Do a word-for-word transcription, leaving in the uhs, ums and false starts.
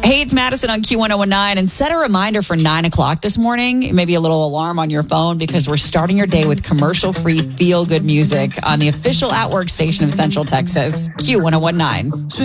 Hey, it's Madison on Q one oh one nine, and set a reminder for nine o'clock this morning. Maybe a little alarm on your phone because we're starting your day with commercial-free feel-good music on the official At Work station of Central Texas, Q one oh one nine.